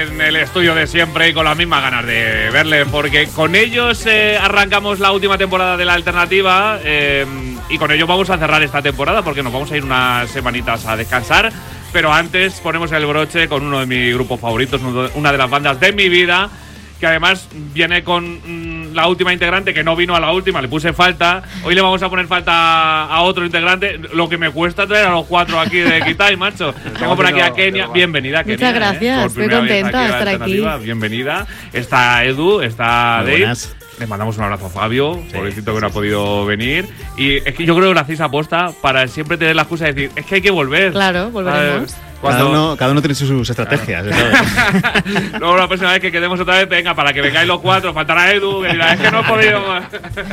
en el estudio de siempre y con las mismas ganas de verle, porque con ellos arrancamos la última temporada de La Alternativa y con ellos vamos a cerrar esta temporada porque nos vamos a ir unas semanitas a descansar, pero antes ponemos el broche con uno de mis grupos favoritos, una de las bandas de mi vida, que además viene con la última integrante, que no vino a la última, le puse falta. Hoy le vamos a poner falta a otro integrante, lo que me cuesta traer a los 4 aquí de Kitai, macho. Tengo por aquí a Kenia. Bienvenida, Kenia. Muchas gracias, estoy contenta de estar aquí. Bienvenida. Está Edu, está Muy Dave. buenas. Le mandamos un abrazo a Fabio, pobrecito que no ha podido venir. Y es que yo creo que lo hacéis aposta para siempre tener la excusa de decir, es que hay que volver. Claro, volveremos. Cada uno tiene sus estrategias. Luego la próxima vez que quedemos otra vez, venga, para que vengáis los 4, faltará Edu, que dirá, es que no he podido más.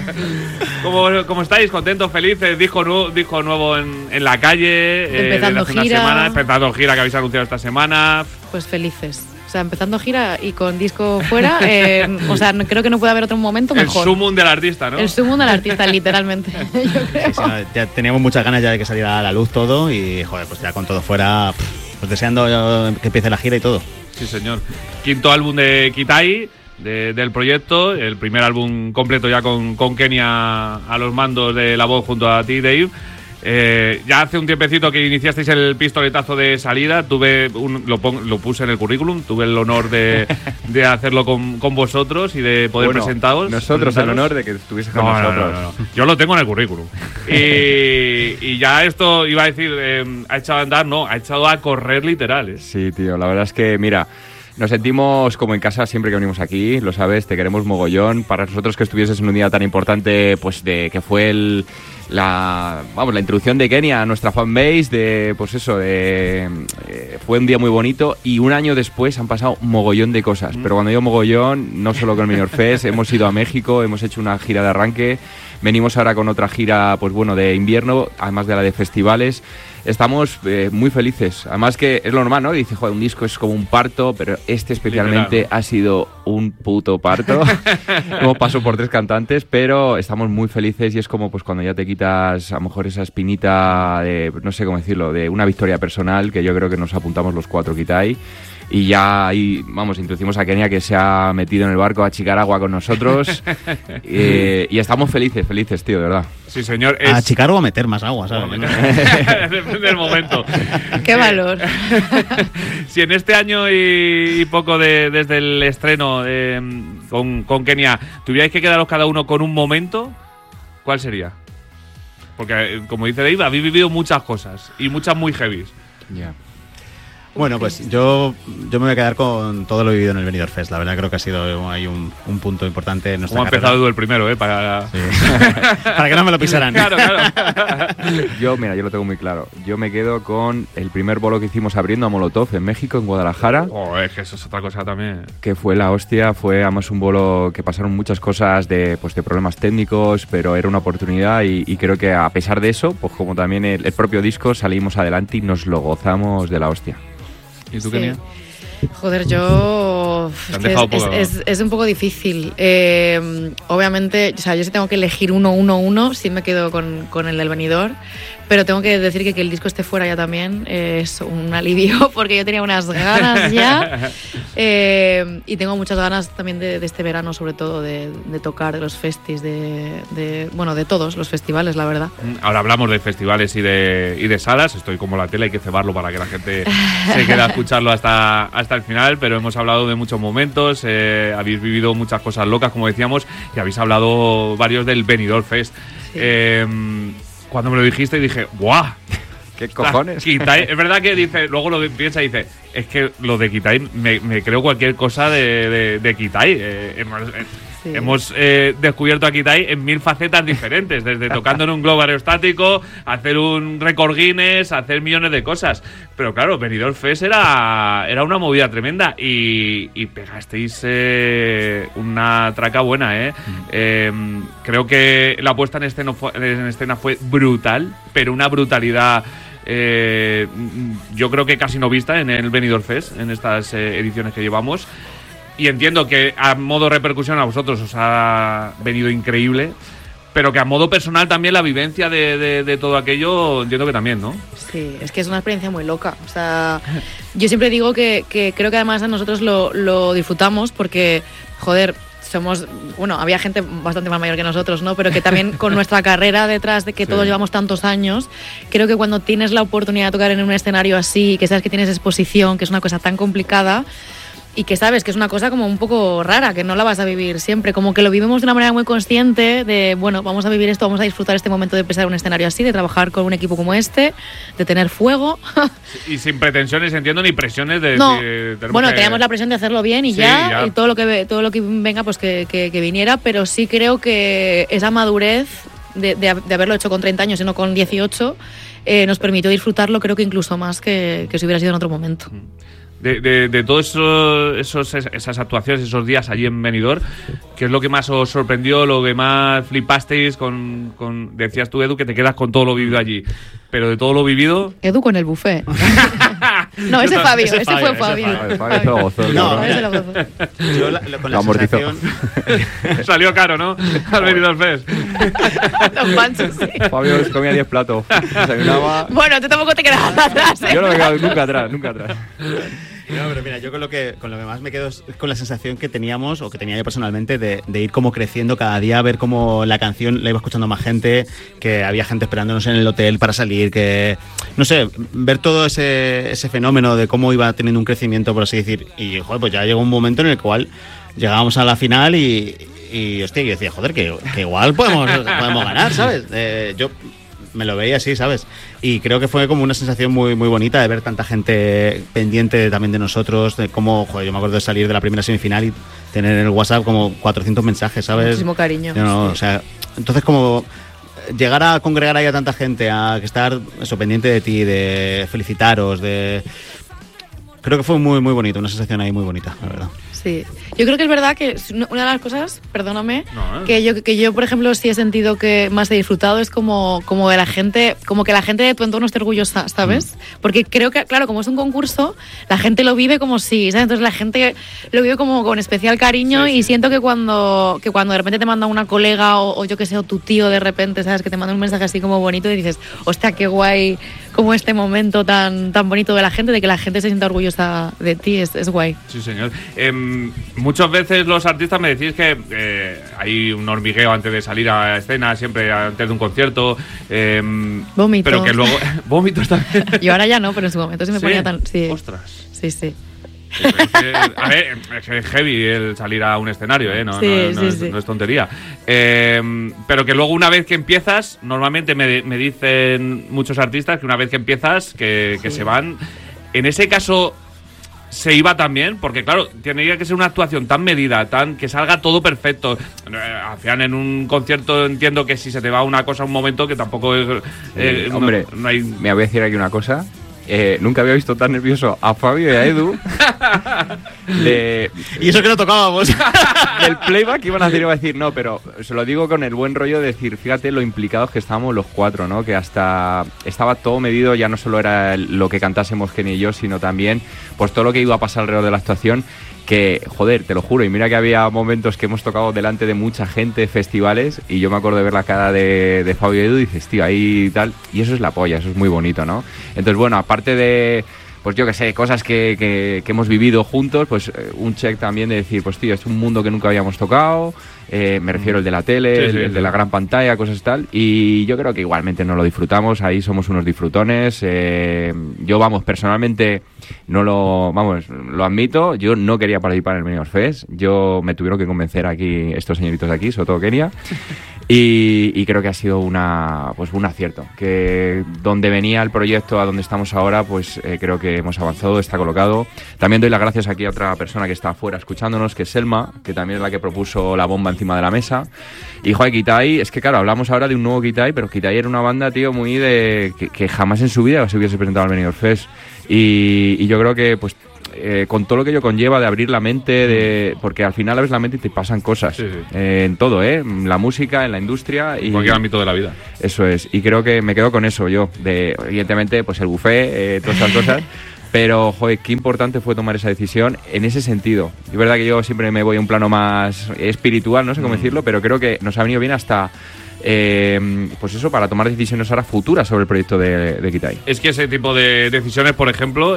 ¿Cómo estáis? ¿Contentos? ¿Felices? Disco nuevo en la calle. Empezando gira. Empezando gira que habéis anunciado esta semana. Pues felices. O sea, empezando gira y con disco fuera, o sea, creo que no puede haber otro momento mejor. El sumum del artista, ¿no? El sumum del artista, literalmente, yo creo. Sí, ya teníamos muchas ganas ya de que saliera a la luz todo y, joder, pues ya con todo fuera, pues deseando que empiece la gira y todo. Sí, señor. Quinto álbum de Kitai, del proyecto, el primer álbum completo ya con Kenia a los mandos de la voz junto a ti, Dave. Ya hace un tiempecito que iniciasteis el pistoletazo de salida, lo puse en el currículum, tuve el honor de hacerlo con vosotros y de poder presentaros. Nosotros el honor de que estuviese con nosotros. No. Yo lo tengo en el currículum. Y ya esto iba a decir, ha echado a andar, ha echado a correr literal. Sí, tío, la verdad es que, mira, nos sentimos como en casa siempre que venimos aquí, lo sabes, te queremos mogollón. Para nosotros que estuvieses en un día tan importante, pues de que fue la introducción de Kenia a nuestra fanbase, fue un día muy bonito y un año después han pasado mogollón de cosas. Pero cuando digo mogollón, no solo con el Benidorm Fest, hemos ido a México, hemos hecho una gira de arranque, venimos ahora con otra gira, de invierno, además de la de festivales. Estamos muy felices. Además que es lo normal, ¿no? Dice, joder, un disco es como un parto, pero este especialmente literal, ¿no? Ha sido un puto parto. Hemos pasado por 3 cantantes, pero estamos muy felices y es como pues cuando ya te quitas a lo mejor esa espinita de, no sé cómo decirlo, de una victoria personal, que yo creo que nos apuntamos los 4 Kitai. Y ya ahí, introducimos a Kenia, que se ha metido en el barco a achicar agua con nosotros. Y estamos felices, tío, de verdad. Sí, señor. A achicar o a meter más agua, ¿sabes? Depende del momento. ¡Qué valor! Si en este año y poco desde el estreno con Kenia tuvierais que quedaros cada uno con un momento, ¿cuál sería? Porque, como dice Dave, habéis vivido muchas cosas y muchas muy heavies. Ya. Bueno, pues yo me voy a quedar con todo lo vivido en el Benidorm Fest. La verdad creo que ha sido ahí un punto importante en nuestra carrera. Ha empezado Edu el primero, para que no me lo pisaran. Claro. Yo lo tengo muy claro. Yo me quedo con el primer bolo que hicimos abriendo a Molotov en México, en Guadalajara. Es que eso es otra cosa también. Que fue la hostia, fue además un bolo que pasaron muchas cosas de problemas técnicos, pero era una oportunidad y creo que a pesar de eso, pues como también el propio disco, salimos adelante y nos lo gozamos de la hostia. ¿Y tú, Kenia? Joder, yo... Es un poco difícil. Obviamente, o sea, yo si tengo que elegir uno, sí me quedo con el del Benidorm, pero tengo que decir que el disco esté fuera ya también es un alivio, porque yo tenía unas ganas ya y tengo muchas ganas también de este verano, sobre todo, de tocar, de los festis, de todos los festivales, la verdad. Ahora hablamos de festivales y de salas. Estoy como la tele, hay que cebarlo para que la gente se quede a escucharlo hasta el final, pero hemos hablado de muchos momentos, habéis vivido muchas cosas locas, como decíamos, y habéis hablado varios del Benidorm Fest. Sí. Cuando me lo dijiste dije, ¡buah! ¿Qué cojones? Kitai, es verdad que dice, luego lo piensa y dice, es que lo de Kitai, me creo cualquier cosa de Kitai. Sí. Hemos descubierto a Kitai en 1000 facetas diferentes, desde tocando en un globo aerostático, hacer un récord Guinness, hacer millones de cosas. Pero claro, Benidorm Fest era una movida tremenda y pegasteis una traca buena, creo que la puesta en escena fue brutal, pero una brutalidad yo creo que casi no vista en el Benidorm Fest, en estas ediciones que llevamos. Y entiendo que a modo repercusión a vosotros os ha venido increíble, pero que a modo personal también la vivencia de todo aquello, entiendo que también, ¿no? Sí, es que es una experiencia muy loca. O sea, yo siempre digo que creo que además nosotros lo disfrutamos porque, joder, había gente bastante más mayor que nosotros, ¿no? Pero que también con nuestra carrera detrás de que todos llevamos tantos años, creo que cuando tienes la oportunidad de tocar en un escenario así, que sabes que tienes exposición, que es una cosa tan complicada, y que sabes que es una cosa como un poco rara, que no la vas a vivir siempre, como que lo vivimos de una manera muy consciente de, bueno, vamos a vivir esto, vamos a disfrutar este momento de pisar un escenario así, de trabajar con un equipo como este, de tener fuego. Y sin pretensiones, entiendo, ni presiones de... No, bueno, teníamos la presión de hacerlo bien y ya, y todo lo que venga, pues que viniera, pero sí creo que esa madurez de haberlo hecho con 30 años y no con 18 nos permitió disfrutarlo, creo que incluso más que si hubiera sido en otro momento. De todas esas actuaciones, esos días allí en Benidorm, ¿qué es lo que más os sorprendió, lo que más flipasteis con decías tú, Edu, que te quedas con todo lo vivido allí? Pero de todo lo vivido... Edu con el buffet. No, ese Fabio, ese fue Fabio. No, ese lo gozó. Yo con la sensación... Salió caro, ¿no? Al Benidorm Fest. Los manchos, sí. Fabio comía 10 platos. Desayunaba... Bueno, tú tampoco te quedas atrás, ¿eh? Yo no me quedo nunca atrás. No, pero mira, yo con lo que más me quedo es con la sensación que teníamos, o que tenía yo personalmente, de ir como creciendo cada día, ver cómo la canción la iba escuchando más gente, que había gente esperándonos en el hotel para salir, que, no sé, ver todo ese fenómeno de cómo iba teniendo un crecimiento, por así decir. Y, joder, pues ya llegó un momento en el cual llegábamos a la final y hostia, yo decía, joder, que igual podemos ganar, ¿sabes? Yo me lo veía así, ¿sabes? Y creo que fue como una sensación muy, muy bonita de ver tanta gente pendiente también de nosotros, de cómo, joder, yo me acuerdo de salir de la primera semifinal y tener en el WhatsApp como 400 mensajes, ¿sabes? Muchísimo cariño. O sea, entonces como llegar a congregar ahí a tanta gente, a estar pendiente de ti, de felicitaros, creo que fue muy, muy bonito, una sensación ahí muy bonita, la verdad. Sí, yo creo que es verdad que una de las cosas, perdóname, que yo por ejemplo sí he sentido que más he disfrutado es como que la gente de tu entorno esté orgullosa, ¿sabes? Porque creo que, claro, como es un concurso, la gente lo vive como si, ¿sabes? Entonces la gente lo vive como con especial cariño, y siento que cuando de repente te manda una colega o yo que sé, o tu tío de repente, ¿sabes? Que te manda un mensaje así como bonito y dices, hostia, qué guay, como este momento tan bonito de la gente, de que la gente se sienta orgullosa de ti, es guay. Sí, señor. Muchas veces los artistas me decís que hay un hormigueo antes de salir a escena, siempre antes de un concierto. Vómitos. Pero que luego... ¿Vómitos también? Yo ahora ya no, pero en su momento sí me ponía tan... Sí. Ostras. Sí. A ver, es heavy el salir a un escenario, ¿eh? No es tontería. Pero que luego una vez que empiezas, normalmente me dicen muchos artistas que una vez que empiezas, que se van. En ese caso... ¿se iba también? Porque claro, tendría que ser una actuación tan medida, que salga todo perfecto. Al final en un concierto entiendo que si se te va una cosa un momento que tampoco es... hombre, no hay... me voy a decir aquí una cosa. Nunca había visto tan nervioso a Fabio y a Edu. Y eso que no tocábamos. Del playback iban a decir, iba a decir, no, pero se lo digo con el buen rollo de decir, fíjate lo implicados que estábamos los cuatro, ¿no? Que hasta estaba todo medido, ya no solo era lo que cantásemos Kenny y yo, sino también pues todo lo que iba a pasar alrededor de la actuación. Que, joder, te lo juro, y mira que había momentos que hemos tocado delante de mucha gente, festivales, y yo me acuerdo de ver la cara de Fabio y Edu y dices, tío, ahí y tal, y eso es la polla, eso es muy bonito, ¿no? Entonces, bueno, aparte de, pues yo que sé, cosas que hemos vivido juntos, pues un check también de decir, pues tío, es un mundo que nunca habíamos tocado, me refiero el de la tele, el de la gran pantalla, cosas tal, y yo creo que igualmente nos lo disfrutamos, ahí somos unos disfrutones. Yo, personalmente lo admito, yo no quería participar en el Benidorm Fest, me tuvieron que convencer aquí estos señoritos de aquí, sobre todo Kenia, y creo que ha sido un acierto, que donde venía el proyecto a donde estamos ahora, pues creo que hemos avanzado, está colocado. También doy las gracias aquí a otra persona que está afuera escuchándonos, que es Selma, que también es la que propuso la bomba encima de la mesa. Y joder, Kitai, es que claro, hablamos ahora de un nuevo Kitai, pero Kitai era una banda, tío, muy de... que jamás en su vida se hubiese presentado al Benidorm Fest. Y yo creo que, pues, con todo lo que ello conlleva de abrir la mente, porque al final abres la mente y te pasan cosas. En todo, en la música, en la industria. Y en cualquier ámbito de la vida. Eso es. Y creo que me quedo con eso yo. Evidentemente, pues el buffet, todas estas cosas. Pero, joder, qué importante fue tomar esa decisión en ese sentido. Es verdad que yo siempre me voy a un plano más espiritual, no sé cómo decirlo, pero creo que nos ha venido bien hasta pues eso, para tomar decisiones ahora futuras sobre el proyecto de Kitai. Es que ese tipo de decisiones, por ejemplo,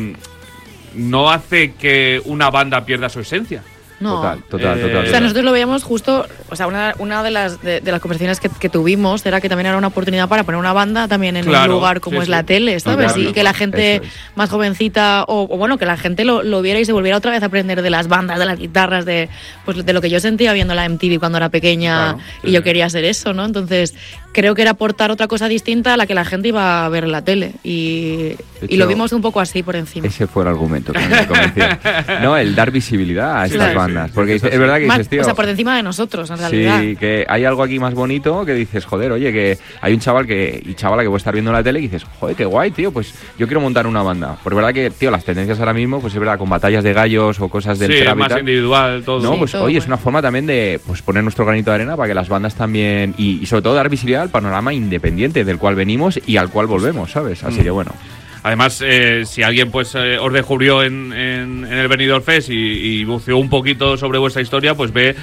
no hace que una banda pierda su esencia. No. Total. O sea, nosotros lo veíamos justo, o sea, una de las conversaciones que tuvimos era que también era una oportunidad para poner una banda también en un lugar como es la tele, ¿sabes? Y que la gente más jovencita, o bueno, que la gente lo viera y se volviera otra vez a aprender de las bandas, de las guitarras, de lo que yo sentía viendo la MTV cuando era pequeña y yo quería hacer eso, ¿no? Entonces, creo que era aportar otra cosa distinta a la que la gente iba a ver en la tele. Y lo vimos un poco así por encima. Ese fue el argumento que me convenció. No, el dar visibilidad a estas bandas. Porque es verdad que dices, tío... O sea, por encima de nosotros, en realidad. Sí, que hay algo aquí más bonito que dices, joder, oye, que hay un chavala que puede estar viendo la tele y dices, joder, qué guay, tío, pues yo quiero montar una banda. Porque es verdad que, tío, las tendencias ahora mismo, pues es verdad, con batallas de gallos o cosas del trap más individual, todo. No, pues todo oye, es una forma también de pues poner nuestro granito de arena para que las bandas también... Y sobre todo dar visibilidad al panorama independiente del cual venimos y al cual volvemos, ¿sabes? Así que bueno... Además, si alguien pues os descubrió en el Benidorm Fest y buceó un poquito sobre vuestra historia, pues ve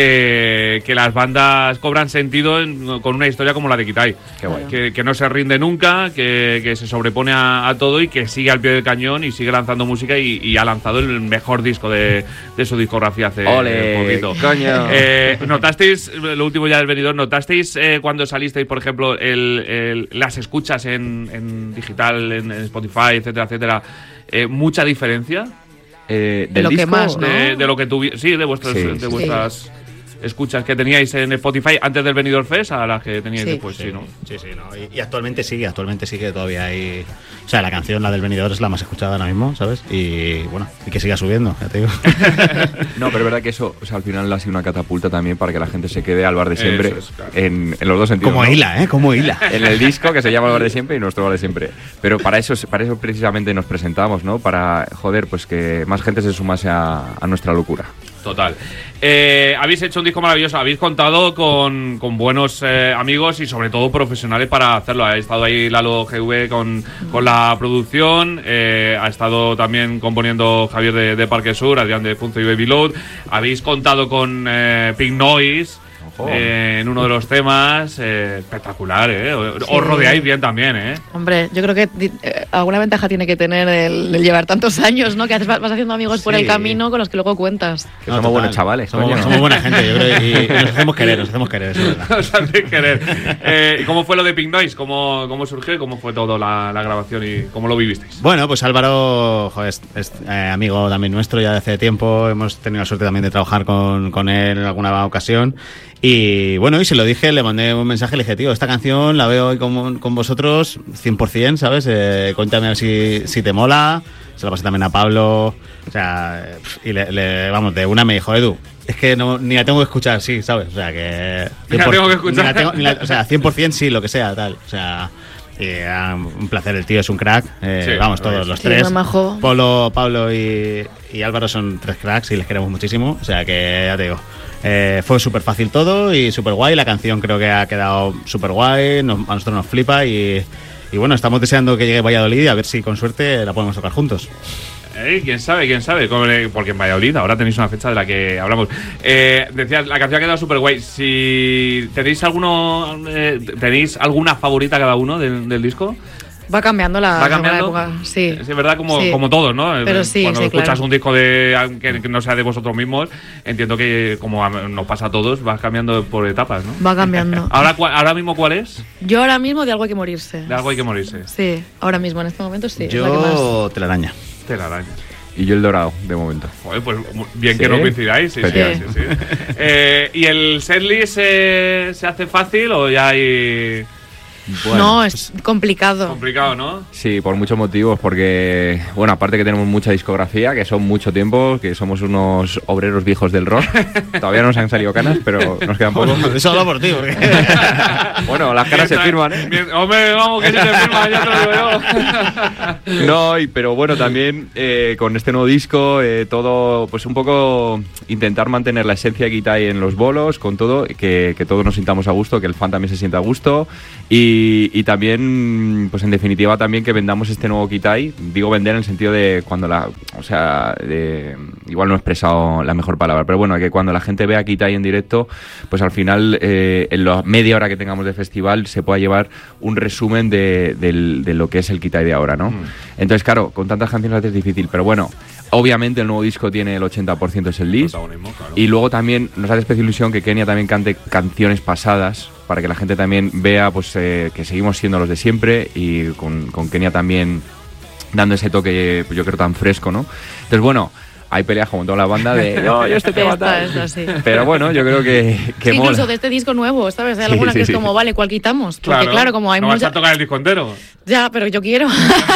que las bandas cobran sentido con una historia como la de Kitai. Que no se rinde nunca, que se sobrepone a todo y que sigue al pie del cañón y sigue lanzando música y ha lanzado el mejor disco de su discografía hace poquito. ¡Coño! ¿Notasteis, lo último ya del Benidorm, notasteis cuando salisteis, por ejemplo, las escuchas en digital, en Spotify, etcétera, etcétera, mucha diferencia? De lo disco, que más, ¿no? De lo que de vuestras escuchas que teníais en Spotify antes del Benidorm Fest a las que teníais después, ¿no? Sí, ¿no? Y actualmente sigue todavía hay... O sea, la canción, la del Benidorm, es la más escuchada ahora mismo, ¿sabes? Y bueno, y que siga subiendo, ya te digo. No, pero es verdad que eso, o sea, al final ha sido una catapulta también para que la gente se quede al bar de siempre, claro. en los dos sentidos. Como hila, Como hila. En el disco, que se llama el bar de siempre, y nuestro bar de siempre. Pero para eso precisamente nos presentamos, ¿no? Para, joder, pues que más gente se sumase a nuestra locura. Total. Habéis hecho un disco maravilloso, habéis contado con buenos amigos y sobre todo profesionales para hacerlo. Ha estado ahí Lalo GV con la producción, ha estado también componiendo Javier de Parque Sur, Adrián de Funzo y Baby Load. Habéis contado con Pink Noise en uno de los temas, espectacular, Os rodeáis bien también, Hombre, yo creo que alguna ventaja tiene que tener el llevar tantos años, ¿no? Que vas haciendo amigos por el camino con los que luego cuentas. Que somos buenos chavales. Somos buena gente, yo creo, y nos hacemos querer, eso es verdad. Nos hacen querer. ¿Y cómo fue lo de Pink Noise? ¿Cómo surgió y cómo fue todo la grabación y cómo lo vivisteis? Bueno, pues Álvaro es amigo también nuestro ya de hace tiempo. Hemos tenido la suerte también de trabajar con él en alguna ocasión. Y bueno, y se lo dije, le mandé un mensaje, le dije, tío, esta canción la veo hoy con vosotros 100%, ¿sabes? Cuéntame a ver si te mola. Se la pasé también a Pablo, o sea, y vamos, de una me dijo, Edu, es que ni la tengo que escuchar, sí, ¿sabes? O sea, que... Ni la tengo que escuchar. O sea, 100% sí, lo que sea, tal, o sea... un placer, el tío es un crack. Vamos, todos los tres. Pablo y Álvaro son tres cracks y les queremos muchísimo. O sea que ya te digo, fue súper fácil todo y súper guay. La canción creo que ha quedado súper guay. A nosotros nos flipa y bueno, estamos deseando que llegue Valladolid y a ver si con suerte la podemos tocar juntos. ¿Quién sabe? Porque en Valladolid ahora tenéis una fecha de la que hablamos. Decías, la canción ha quedado súper guay. Si tenéis alguna favorita cada uno del disco. Va cambiando la época, sí. Es verdad, como todos, ¿no? Pero sí, cuando escuchas claro. un disco que no sea de vosotros mismos, entiendo que, como nos pasa a todos, vas cambiando por etapas, ¿no? Va cambiando. ¿Ahora mismo cuál es? Yo ahora mismo de Algo hay que morirse. De Algo hay que morirse. Sí, ahora mismo, en este momento sí. Yo Telaraña. Y yo El Dorado, de momento. Joder, pues bien que no coincidáis. Sí. ¿Y el setlist se hace fácil o ya hay...? Bueno, no, es complicado. Complicado, ¿no? Sí, por muchos motivos, porque, bueno, aparte que tenemos mucha discografía, que son mucho tiempo, que somos unos obreros viejos del rock. Todavía no nos han salido canas, pero nos quedan poco. Eso hablo por ti, porque... Bueno, las canas se firman, Hombre, vamos, que si se firman, ya te lo digo yo. No, pero bueno, también con este nuevo disco, todo, pues un poco intentar mantener la esencia de Kitai en los bolos, con todo, que todos nos sintamos a gusto, que el fan también se sienta a gusto. Y Y también, pues en definitiva, también que vendamos este nuevo Kitai. Digo vender en el sentido de cuando igual no he expresado la mejor palabra, pero bueno, que cuando la gente vea Kitai en directo, pues al final, en la media hora que tengamos de festival, se pueda llevar un resumen de lo que es el Kitai de ahora, ¿no? Entonces, claro, con tantas canciones es difícil, pero bueno, obviamente el nuevo disco tiene el 80% es el list. Claro. Y luego también nos hace especial ilusión que Kenia también cante canciones pasadas, para que la gente también vea pues que seguimos siendo los de siempre, y con Kenia también dando ese toque, pues yo creo, tan fresco, ¿no? Entonces, bueno, hay peleas como en toda la banda de yo este tema tal. Sí. Pero bueno, yo creo que incluso mola. De este disco nuevo, ¿sabes? Hay alguna que es como, vale, ¿cuál quitamos? Porque claro, como hay no vas a tocar el disco entero. Ya, pero yo quiero.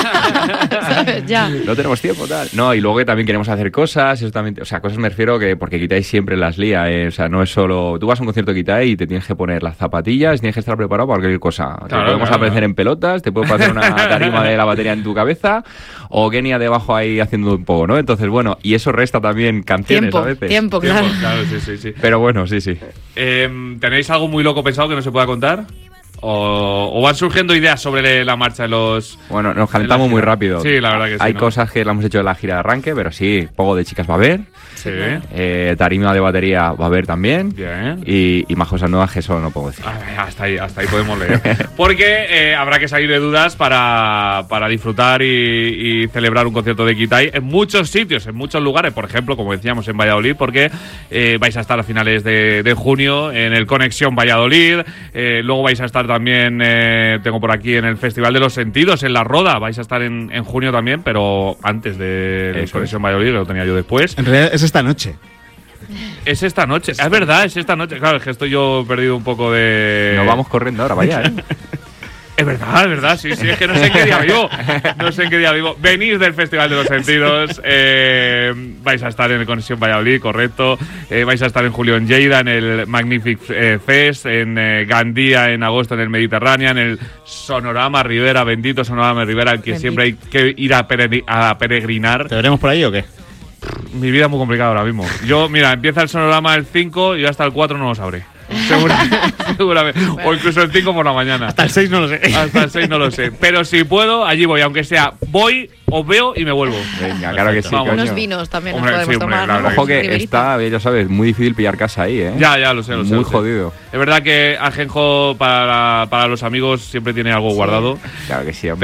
¿Sabes? Ya. No tenemos tiempo, tal. No, y luego que también queremos hacer cosas, eso también, o sea, cosas me refiero que porque Kitai siempre las lía, o sea, no es solo tú vas a un concierto de Kitai y te tienes que poner las zapatillas, tienes que estar preparado para cualquier cosa. Te podemos aparecer en pelotas, te puedo hacer una tarima de la batería en tu cabeza, o Kenia debajo ahí haciendo un poco, ¿no? Entonces, bueno, y eso resta también canciones a veces. Tiempo, claro. Sí. Pero bueno, sí. ¿Tenéis algo muy loco pensado que no se pueda contar? ¿O van surgiendo ideas sobre la marcha en los...? Bueno, nos calentamos muy rápido. Sí, la verdad que sí. Hay cosas que la hemos hecho en la gira de arranque, pero sí, poco de chicas va a haber. Sí. Tarima de batería va a haber también. Bien. Y más cosas nuevas que eso no puedo decir. Hasta ahí podemos leer. Porque habrá que salir de dudas para disfrutar y celebrar un concierto de Kitai en muchos sitios, en muchos lugares. Por ejemplo, como decíamos, en Valladolid, porque vais a estar a finales de junio en el Conexión Valladolid. Luego vais a estar también, tengo por aquí, en el Festival de los Sentidos, en La Roda. Vais a estar en junio también, pero antes de Conexión Valladolid, lo tenía yo después. En realidad es esta noche. Es esta noche, es verdad, es esta noche. Claro, es que estoy yo perdido un poco de... Nos vamos corriendo ahora, vaya, ¿eh? Es verdad, sí, es que no sé en qué día vivo. Venís del Festival de los Sentidos, vais a estar en el Conexión Valladolid, correcto, vais a estar en julio en Lleida, en el Magnific Fest, en Gandía en agosto en el Mediterráneo, en el Sonorama Rivera, bendito Sonorama Rivera, al que siempre hay que ir a peregrinar. ¿Te veremos por ahí o qué? Mi vida es muy complicada ahora mismo. Yo, mira, empieza el Sonorama el 5 y hasta el 4 no lo sabré. Seguramente. O incluso el 5 por la mañana. Hasta el 6 no lo sé. Hasta el 6 no lo sé. Pero si puedo, allí voy. Aunque sea, voy, os veo y me vuelvo. Venga, claro que sí. Unos vinos también nos podemos tomar. Claro, ojo que está, ya sabes, muy difícil pillar casa ahí, ¿eh? Ya, lo sé. Muy jodido. Es verdad que Ajenjo para los amigos siempre tiene algo guardado. Claro que sí, hombre.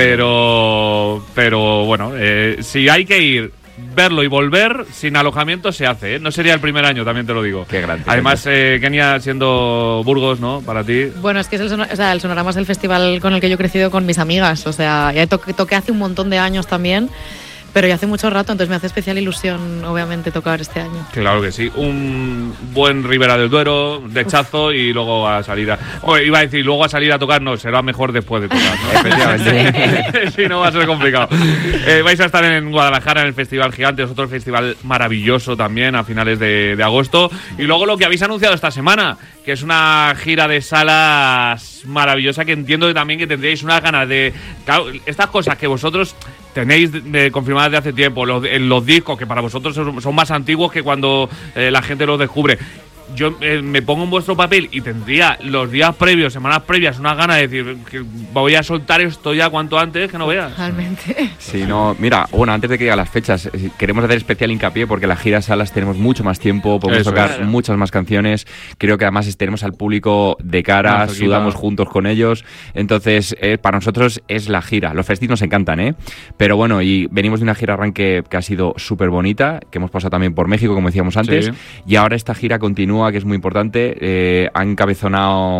Pero bueno, si hay que ir, verlo y volver sin alojamiento se hace, ¿eh? No sería el primer año, también te lo digo. Qué grande. Además, Kenia siendo Burgos, ¿no? Para ti. Bueno, es que el Sonorama es el festival con el que yo he crecido con mis amigas. O sea, ya toqué hace un montón de años también. Pero ya hace mucho rato, entonces me hace especial ilusión, obviamente, tocar este año. Claro que sí. Un buen Ribera del Duero, de Chazo, y luego a salir a... Bueno, iba a decir, luego a salir a tocar, no, será mejor después de tocar, ¿no? Efectivamente. Sí, no va a ser complicado. Vais a estar en Guadalajara, en el Festival Gigante, es otro festival maravilloso también, a finales de agosto. Y luego lo que habéis anunciado esta semana, que es una gira de salas maravillosa, que entiendo que también que tendríais unas ganas de... Claro, estas cosas que vosotros tenéis confirmadas de hace tiempo, los discos que para vosotros son más antiguos que cuando la gente los descubre. Yo me pongo en vuestro papel y tendría los días previos, semanas previas, una gana de decir que voy a soltar esto ya cuanto antes, que no veas. Realmente. Sí, no, mira, bueno, antes de que diga las fechas, queremos hacer especial hincapié porque las giras salas tenemos mucho más tiempo, podemos tocar muchas más canciones. Creo que además tenemos al público de cara, sudamos juntos con ellos. Entonces, para nosotros es la gira. Los festivos nos encantan, ¿eh? Pero bueno, y venimos de una gira arranque que ha sido súper bonita, que hemos pasado también por México, como decíamos antes, y ahora esta gira continúa, que es muy importante. Han encabezado,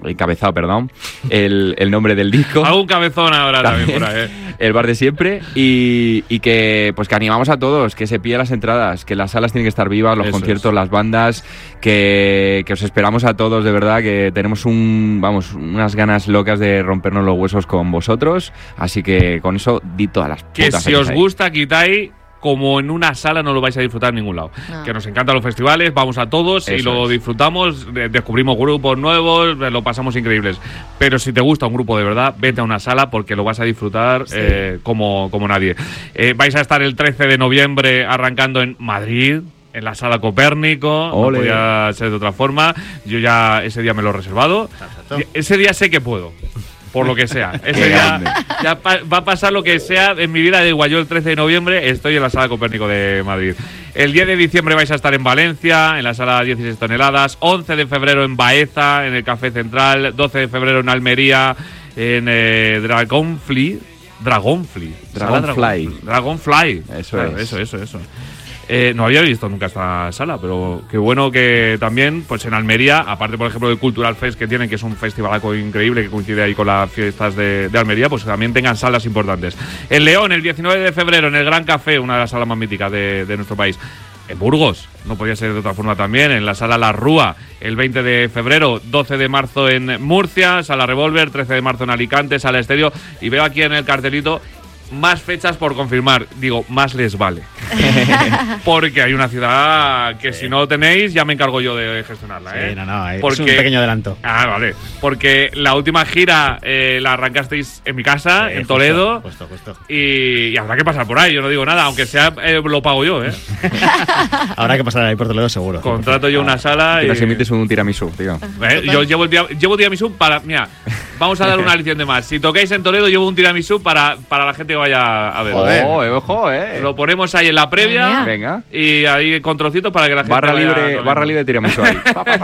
el nombre del disco. Algún cabezón ahora también por ahí. El bar de siempre. Y que pues que animamos a todos, que se pillen las entradas, que las salas tienen que estar vivas, los conciertos, las bandas, que os esperamos a todos, de verdad, que tenemos unas ganas locas de rompernos los huesos con vosotros. Así que con eso di todas las putas. Que si os gusta Kitai, como en una sala no lo vais a disfrutar en ningún lado. Que nos encantan los festivales, vamos a todos y lo disfrutamos, descubrimos grupos nuevos, lo pasamos increíbles. Pero si te gusta un grupo de verdad, vete a una sala porque lo vas a disfrutar como nadie. Vais a estar el 13 de noviembre arrancando en Madrid, en la Sala Copérnico. ¡Ole! No podía ser de otra forma. Yo ya ese día me lo he reservado. Ese día sé que puedo. por lo que sea. Eso ya va a pasar lo que sea en mi vida, da igual. Yo el 13 de noviembre estoy en la Sala Copérnico de Madrid. El 10 de diciembre vais a estar en Valencia, en la Sala 16 toneladas. 11 de febrero en Baeza, en el Café Central. 12 de febrero en Almería, en Dragonfly. Eso es. No había visto nunca esta sala, pero qué bueno que también, pues en Almería, aparte por ejemplo del Cultural Fest que tienen, que es un festivalaco increíble que coincide ahí con las fiestas de Almería, pues también tengan salas importantes. En León, el 19 de febrero, en el Gran Café, una de las salas más míticas de nuestro país. En Burgos, no podía ser de otra forma también, en la Sala La Rúa, el 20 de febrero, 12 de marzo en Murcia, Sala Revolver, 13 de marzo en Alicante, Sala Estéreo, y veo aquí en el cartelito más fechas por confirmar. Digo, más les vale. Porque hay una ciudad que si no lo tenéis, ya me encargo yo de gestionarla. Sí, es un pequeño adelanto. Ah, vale. Porque la última gira la arrancasteis en mi casa, en Toledo. Justo. Y habrá que pasar por ahí, yo no digo nada, aunque sea lo pago yo, Habrá que pasar ahí por Toledo seguro. Contrato yo una sala y... nos emites un tiramisú, tío. Yo llevo tiramisú para... Mira, vamos a dar una lección de más. Si tocáis en Toledo, llevo un tiramisú para la gente que vaya a ver. Ojo. Lo ponemos ahí en la previa. Venga. Y ahí con trocitos para que la gente barra libre tiramisú ahí.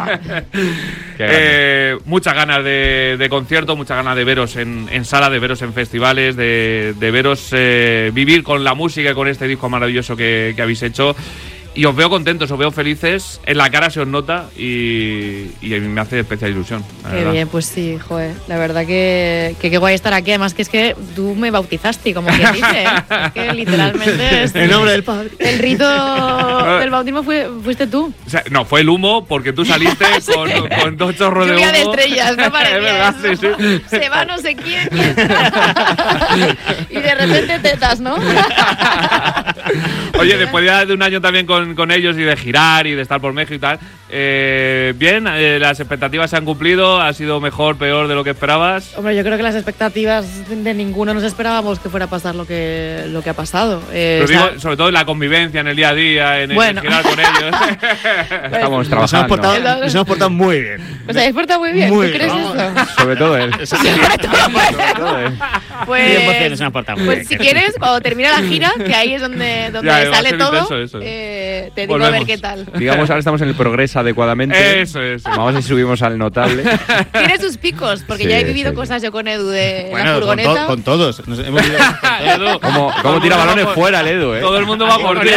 Muchas ganas de concierto, muchas ganas de veros en sala, de veros en festivales, de veros vivir con la música y con este disco maravilloso que habéis hecho. Y os veo contentos, os veo felices, en la cara se os nota y me hace especial ilusión. Qué bien, pues sí, joder, la verdad que qué guay estar aquí, además que es que tú me bautizaste, como quien dice, es que literalmente es en nombre del Padre. El rito del bautismo fuiste tú. O sea, no, fue el humo porque tú saliste sí. con 2 chorros de humo. Lluvia de estrellas, no parecía es verdad, eso. Sí. Se va no sé quién. Y de repente tetas, ¿no? Oye, después de un año también con ellos y de girar y de estar por México y tal, bien, las expectativas se han cumplido, ha sido mejor, peor de lo que esperabas. Hombre, yo creo que las expectativas de ninguno nos esperábamos que fuera a pasar lo que ha pasado. Pero digo, sobre todo en la convivencia, en el día a día, en girar con ellos. Estamos trabajando. Nos hemos portado muy bien. ¿Os habéis portado muy bien? ¿Tú crees eso? Sobre todo él. Pues si quieres, cuando termina la gira, que ahí es donde sale todo, te digo a ver qué tal. Digamos, ahora estamos en el progreso adecuadamente. Eso. Vamos a ver si subimos al notable. Tiene sus picos, porque ya he vivido cosas yo con Edu de la furgoneta. Con todos. Nos hemos ido ¿Cómo tira balones fuera el Edu, Todo el mundo va por ti,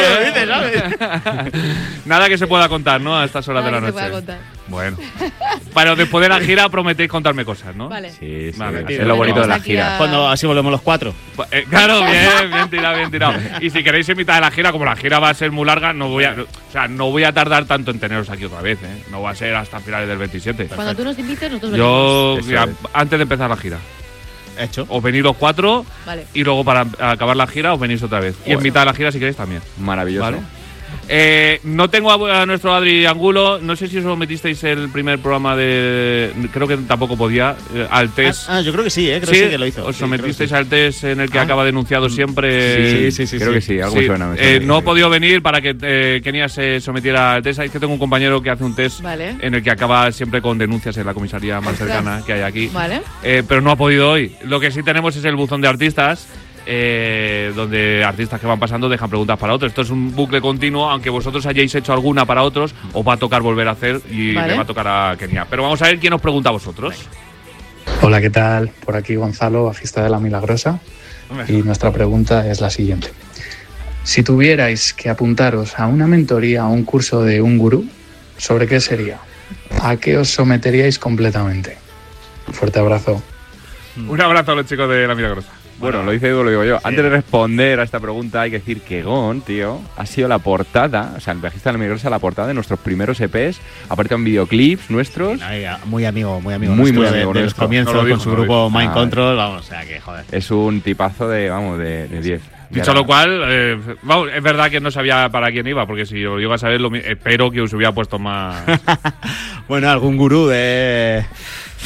Nada que se pueda contar, ¿no? A estas horas de la noche. Se pueda contar. Bueno. Pero después de la gira prometéis contarme cosas, ¿no? Vale. Sí. Vale, es lo bonito de la gira. Cuando así volvemos los 4. Claro, bien tirado. Y si queréis en mitad de la gira, como la gira va a ser muy larga, no voy a tardar tanto en teneros aquí otra vez, No va a ser hasta finales del 27. Cuando tú nos invites, nosotros venimos. Yo, antes de empezar la gira. Hecho. Os venís los 4 y luego para acabar la gira os venís otra vez. Y en mitad de la gira si queréis también. Maravilloso. ¿Vale? No tengo a nuestro Adri Angulo. No sé si os metisteis el primer programa de... Creo que tampoco podía. Al test. Yo creo que sí, creo que sí que lo hizo. Os sometisteis al test en el que acaba denunciado siempre. Sí. Creo que sí, algo suena. No he podido venir para que Kenia se sometiera al test. Es que tengo un compañero que hace un test en el que acaba siempre con denuncias en la comisaría más cercana que hay aquí. Vale. Pero no ha podido hoy. Lo que sí tenemos es el buzón de artistas. Donde artistas que van pasando dejan preguntas para otros. Esto es un bucle continuo, aunque vosotros hayáis hecho alguna para otros, os va a tocar volver a hacer y le va a tocar a Kenia. Pero vamos a ver quién os pregunta a vosotros. Hola, ¿qué tal? Por aquí Gonzalo, bajista de La Milagrosa. Y nuestra pregunta es la siguiente. Si tuvierais que apuntaros a una mentoría o un curso de un gurú, ¿sobre qué sería? ¿A qué os someteríais completamente? Un fuerte abrazo. Un abrazo a los chicos de La Milagrosa. Bueno, lo dice Edu, lo digo yo. Sí. Antes de responder a esta pregunta hay que decir que Gon, tío, ha sido la portada, o sea, el bajista de La Milagrosa, la portada de nuestros primeros EPs, aparte en videoclips nuestros. Muy amigo muy amigo de los comienzos con su grupo Mind Control, vamos, o sea que joder. Es un tipazo de 10. Dicho lo cual, es verdad que no sabía para quién iba, porque si yo iba a saber, espero que os hubiera puesto más... Bueno, algún gurú de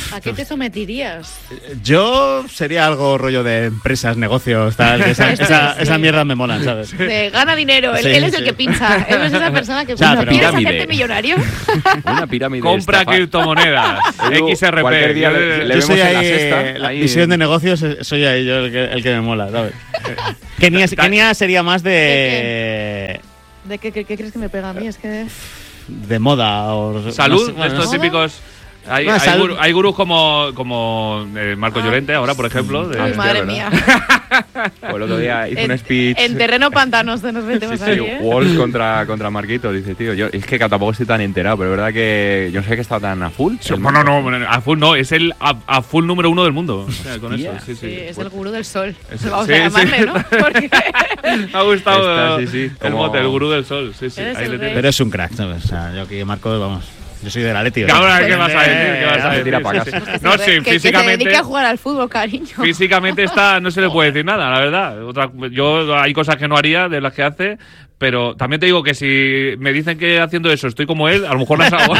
¿A qué te sometirías? Yo sería algo rollo de empresas, negocios, tal. Esa mierda me molan, ¿sabes? De gana dinero. Él es el que pincha. Él es esa persona que pincha. ¿Quieres hacerte millonario? Una pirámide. Compra criptomonedas. XRP. Yo soy ahí. La visión de negocios soy ahí yo el que me mola, ¿sabes? Kenia sería más de. ¿De qué crees que me pega a mí? Es que. De moda o. Salud, estos típicos. Hay gurús como Marco Llorente ahora, por ejemplo. Ay, madre mía. El otro día hizo un speech. En terreno pantanoso nos metemos ahí, ¿eh? Walls contra Marquito, dice, tío. Es que tampoco estoy tan enterado, pero es verdad que yo no sé que estaba tan a full. No, a full no, es el a full número 1 del mundo. O sea, con eso, sí. Es el gurú del sol. Vamos a llamarle, ¿no? Porque me ha gustado el mote, el gurú del sol. Sí. Pero es un crack, ¿sabes? O sea, yo aquí Marco, vamos. Yo soy del Atleti. Ahora, ¿qué vas a decir? Tira para casa. No, sí, físicamente. Que se dedique a jugar al fútbol, cariño. Físicamente no se le puede decir nada, la verdad. Hay cosas que no haría de las que hace, pero también te digo que si me dicen que haciendo eso estoy como él, a lo mejor las hago.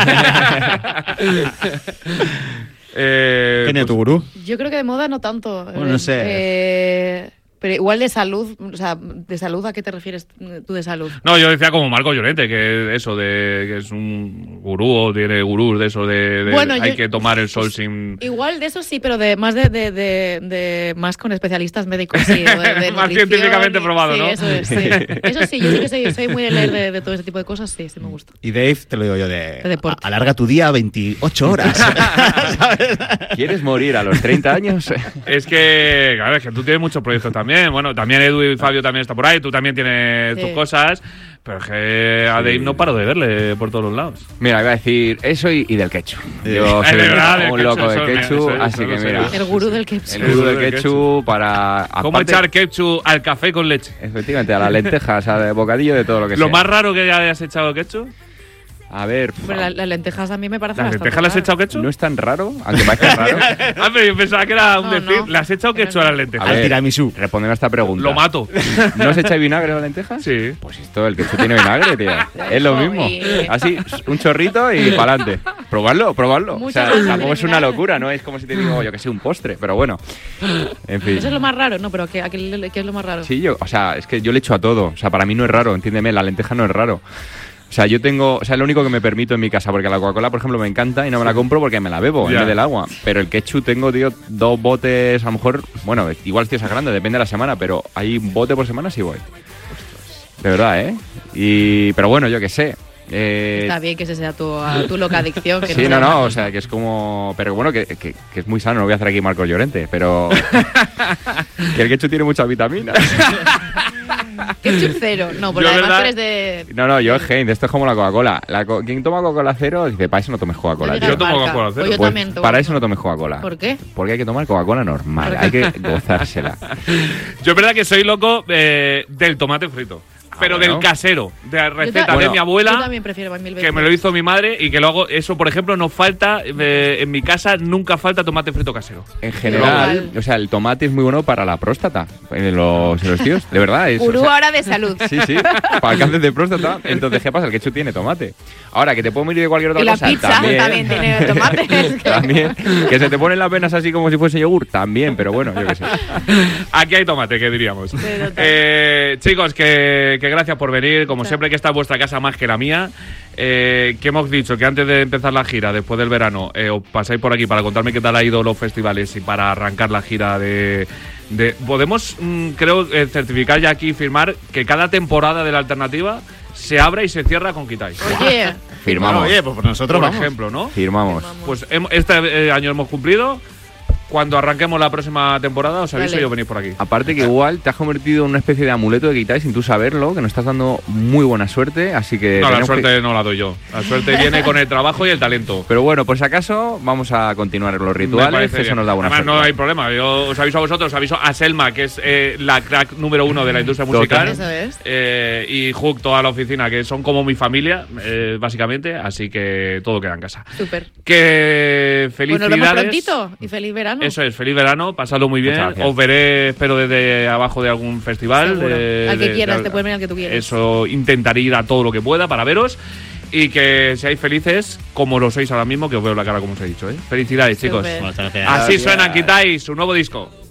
¿Quién es tu gurú? Yo creo que de moda no tanto. Bueno, no sé. Pero igual de salud, o sea, ¿de salud a qué te refieres tú de salud? No, yo decía como Marco Llorente, que eso, que es un gurú o tiene gurús de eso, bueno, hay que tomar el sol sin... Igual de eso sí, pero más más con especialistas médicos, sí. De más científicamente probado, sí, ¿no? Eso es, sí. Eso sí, yo sí que soy muy de leer de todo ese tipo de cosas, sí me gusta. Y Dave, te lo digo yo, de deporte. Alarga tu día a 28 horas. ¿Sabes? ¿Quieres morir a los 30 años? Es que, claro, es que tú tienes muchos proyectos también. Bueno, también Edu y Fabio también está por ahí, tú también tienes tus cosas, pero es que a Dave no paro de verle por todos los lados. Mira, iba a decir eso y del ketchup. Yo soy un loco de ketchup, así que mira. El gurú del ketchup. El gurú del ketchup para... ¿Cómo echar ketchup al café con leche? Efectivamente, a las lentejas, al bocadillo, de todo lo que sea. ¿Lo más raro que hayas echado ketchup? A ver. Pero las lentejas a mí me parecen ¿Las bastante lentejas las has echado ketchup? No es tan raro, aunque parezca raro. Pero yo pensaba que era un decir. ¿Las has echado ketchup a las lentejas? Al tiramisú. Respondeme a esta pregunta. Lo mato. ¿No se echa vinagre a las lentejas? Sí. Pues el ketchup tiene vinagre, tío. Es lo mismo. Así, un chorrito y para adelante. Probarlo. O sea, tampoco es una locura, ¿no? Es como si te digo, yo que sé, un postre, pero bueno. En fin. Eso es lo más raro, ¿no? Pero ¿qué es lo más raro? Sí, es que yo le echo a todo. O sea, para mí no es raro, entiéndeme, la lenteja no es raro. O sea, es lo único que me permito en mi casa, porque la Coca-Cola, por ejemplo, me encanta y no me la compro porque me la bebo en vez del agua. Pero el ketchup tengo, tío, 2 botes, a lo mejor, bueno, igual estoy exagerando, depende de la semana, pero hay un bote por semana sí voy. De verdad, ¿eh? Pero bueno, yo qué sé. Está bien que ese sea tu loca adicción. Que sí, o sea, que es como... Pero bueno, que es muy sano, no voy a hacer aquí Marcos Llorente, pero... que el ketchup tiene muchas vitaminas. Ketchup cero. No, porque además eres de... No, yo es Heinz, esto es como la Coca-Cola. Quien toma Coca-Cola cero dice, para eso no tomes Coca-Cola. Yo tomo Coca-Cola cero. Pues yo también tomo. Para eso no tomes Coca-Cola. ¿Por qué? Porque hay que tomar Coca-Cola normal, hay que gozársela. Yo es verdad que soy loco del tomate frito. Pero del casero, de la receta de mi abuela, yo también prefiero mil veces. Que me lo hizo mi madre y que lo hago. Eso, por ejemplo, no falta, en mi casa nunca falta tomate frito casero. En general, o sea, el tomate es muy bueno para la próstata, en los tíos, de verdad. Gurú ahora de salud. Sí, para el cáncer de próstata. Entonces, ¿qué pasa? El ketchup tiene tomate. Ahora, que te puedo morir de cualquier otra cosa. Y la pizza también tiene tomate. También. Que se te ponen las venas así como si fuese yogur, también, pero bueno, yo qué sé. Aquí hay tomate, ¿qué diríamos? Chicos, que gracias por venir. Como siempre, que esta es vuestra casa más que la mía. Que hemos dicho que antes de empezar la gira, después del verano, os pasáis por aquí para contarme qué tal ha ido los festivales y para arrancar la gira podemos, creo, certificar ya aquí y firmar que cada temporada de la alternativa se abre y se cierra con Kitai. Oye, firmamos. Oye, pues nosotros por ejemplo, ¿no? Firmamos. Pues este año hemos cumplido. Cuando arranquemos la próxima temporada os aviso y os venís por aquí. Aparte que igual te has convertido en una especie de amuleto de Kitai sin tú saberlo, que nos estás dando muy buena suerte, así que... No, la suerte no la doy yo. La suerte viene con el trabajo y el talento. Pero bueno, por si acaso, vamos a continuar los rituales, eso nos da buena suerte. No hay problema, yo os aviso a vosotros, os aviso a Selma, que es la crack número 1 de la industria musical. Eso es. Y Hug, toda la oficina, que son como mi familia, básicamente, así que todo queda en casa. Súper. Que felicidades. Bueno, nos vemos prontito y feliz verano. Eso es, feliz verano, pasadlo muy bien. Os veré, espero, desde abajo de algún festival. Al que quieras, te puedes venir al que tú quieras. Eso, intentaré ir a todo lo que pueda para veros. y que seáis felices como lo sois ahora mismo, que os veo la cara como os he dicho, ¿eh? Felicidades, chicos. Super. Así suena Kitai, su nuevo disco.